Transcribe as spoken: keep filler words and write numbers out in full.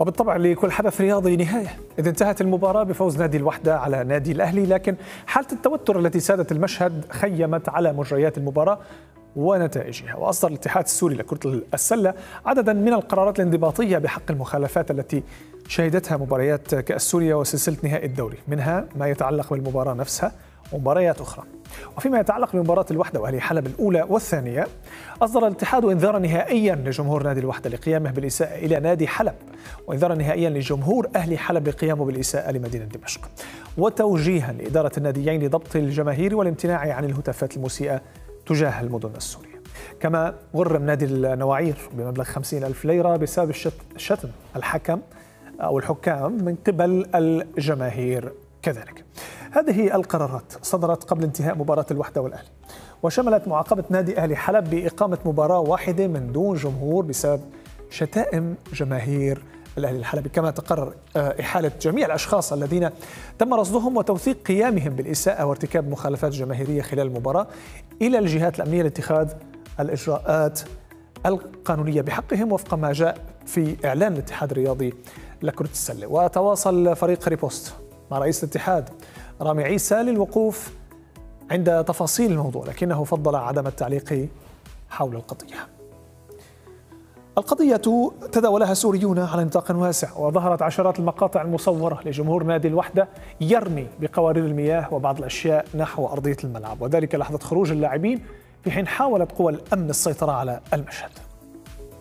وبالطبع لكل حدث رياضي نهاية، إذ انتهت المباراة بفوز نادي الوحدة على نادي الأهلي، لكن حالة التوتر التي سادت المشهد خيمت على مجريات المباراة ونتائجها. وأصدر الاتحاد السوري لكرة السلة عددا من القرارات الانضباطية بحق المخالفات التي شهدتها مباريات كأس سوريا وسلسلة نهائي الدوري، منها ما يتعلق بالمباراة نفسها ومباريات أخرى. وفيما يتعلق بمباراة الوحدة وأهلي حلب الأولى والثانية، أصدر الاتحاد إنذارا نهائيا لجمهور نادي الوحدة لقيامه بالإساءة إلى نادي حلب، وإنذارا نهائيا لجمهور أهلي حلب لقيامه بالإساءة لمدينة دمشق، وتوجيها لإدارة الناديين لضبط الجماهير والامتناع عن الهتافات المسيئة تجاه المدن السورية. كما غرم نادي النواعير بمبلغ خمسين ألف ليرة بسبب شتم الحكم أو الحكام من قبل الجماهير كذلك. هذه القرارات صدرت قبل انتهاء مباراة الوحدة والأهلي، وشملت معاقبة نادي أهلي حلب بإقامة مباراة واحدة من دون جمهور بسبب شتائم جماهير الأهلي الحلبي. كما تقرر إحالة جميع الأشخاص الذين تم رصدهم وتوثيق قيامهم بالإساءة وارتكاب مخالفات جماهيرية خلال المباراة إلى الجهات الأمنية لاتخاذ الإجراءات القانونية بحقهم وفق ما جاء في إعلان الاتحاد الرياضي لكرة السلة. وتواصل فريق ريبوست مع رئيس الاتحاد رامي عيسى للوقوف عند تفاصيل الموضوع، لكنه فضل عدم التعليق حول القضية. القضية تداولها سوريون على نطاق واسع، وظهرت عشرات المقاطع المصورة لجمهور نادي الوحدة يرمي بقوارير المياه وبعض الأشياء نحو أرضية الملعب، وذلك لحظة خروج اللاعبين في حين حاولت قوى الأمن السيطرة على المشهد.